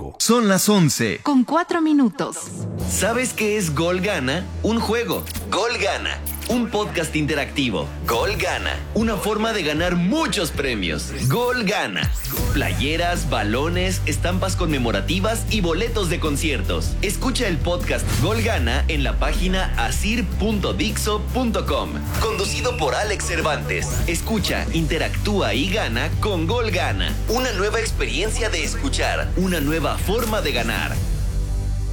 tiempo. Son las 11. Con 4 minutos. ¿Sabes qué es Gol Gana? Un juego. Gol Gana. Un podcast interactivo. Gol Gana. Una forma de ganar muchos premios. Gol Gana. Playeras, balones, estampas conmemorativas y boletos de conciertos. Escucha el podcast Gol Gana en la página asir.dixo.com. Conducido por Alex Cervantes. Escucha, interactúa y gana con Gol Gana. Una nueva experiencia de escuchar. Una nueva forma de ganar.